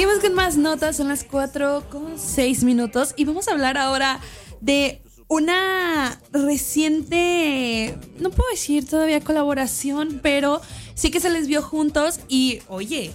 Seguimos con más notas, son las 4:06 y vamos a hablar ahora de una reciente, no puedo decir todavía colaboración, pero sí que se les vio juntos y, oye,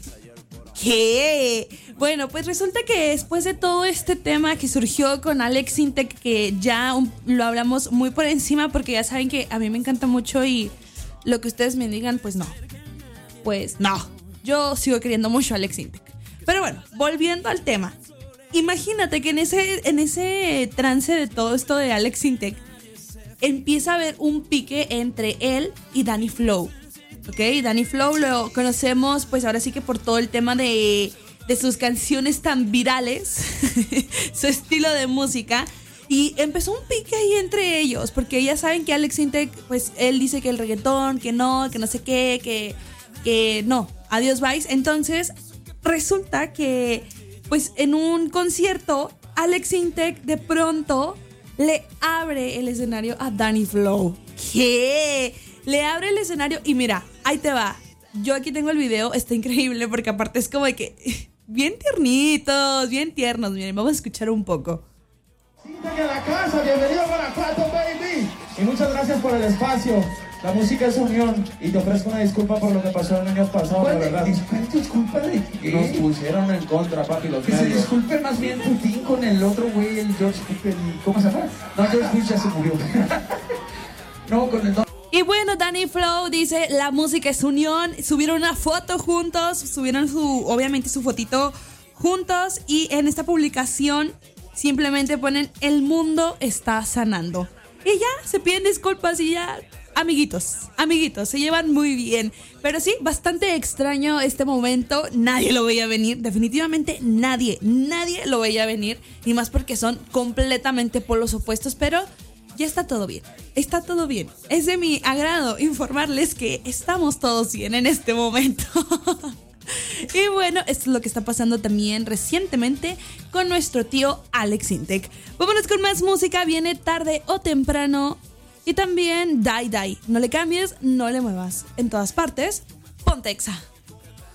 ¿qué? Bueno, pues resulta que después de todo este tema que surgió con Alex Sintek, que ya lo hablamos muy por encima porque ya saben que a mí me encanta mucho y lo que ustedes me digan, pues no. Pues no, yo sigo queriendo mucho a Alex Sintek. Pero bueno, volviendo al tema. Imagínate que en ese trance de todo esto de Alex Sintek empieza a haber un pique entre él y Danny Flow. ¿Ok? Danny Flow lo conocemos pues ahora sí que por todo el tema de sus canciones tan virales, su estilo de música. Y empezó un pique ahí entre ellos, porque ya saben que Alex Sintek, pues él dice que el reggaetón, que no sé qué, que no, adiós, bye. Entonces resulta que pues en un concierto Alex Sintek de pronto le abre el escenario a Danny Flow. ¿Qué? Le abre el escenario y mira, ahí te va. Yo aquí tengo el video, está increíble porque aparte es como de que bien tiernitos, bien tiernos. Miren, vamos a escuchar un poco. Sintek en la casa, bienvenido a Guanajuato, baby. Y muchas gracias por el espacio. La música es unión y te ofrezco una disculpa por lo que pasó el año pasado, la verdad. ¿Disculpa de qué? Nos pusieron en contra, papi, los Que se medios. disculpe más bien Putin con el otro güey, el George Bush, ¿cómo se llama? No, George Bush ya se murió. No, con el... Y bueno, Danny Flow dice, la música es unión. Subieron una foto juntos, subieron obviamente su fotito juntos. Y en esta publicación simplemente ponen, el mundo está sanando. Y ya, se piden disculpas y ya... Amiguitos, se llevan muy bien. Pero sí, bastante extraño este momento. Nadie lo veía venir. Definitivamente nadie lo veía venir. Y más porque son completamente polos opuestos. Pero ya está todo bien. Está todo bien. Es de mi agrado informarles que estamos todos bien en este momento. Y bueno, esto es lo que está pasando también recientemente con nuestro tío Alex Sintek. Vámonos con más música. Viene Tarde o Temprano. Y también Die Die. No le cambies, no le muevas. En todas partes, ponte Exa.